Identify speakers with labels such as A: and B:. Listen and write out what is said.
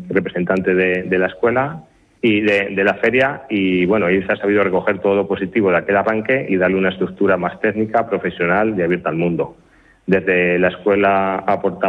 A: representante de la escuela y de la feria, y bueno, ahí se ha sabido recoger todo lo positivo de aquel arranque y darle una estructura más técnica, profesional y abierta al mundo. Desde la escuela aportamos